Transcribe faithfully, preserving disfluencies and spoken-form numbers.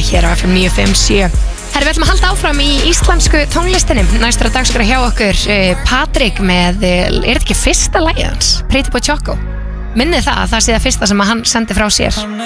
hér á F M níu fimm sjö. Herri, við ætlum að halda áfram í íslensku tónlistinni. Næstur á dagskrá hjá okkur uh, Patrik með, uh, er þetta ekki fyrsta lagið hans? Pretty Boy Choco. Minnið það að það sé það fyrsta sem að hann sendi frá sér.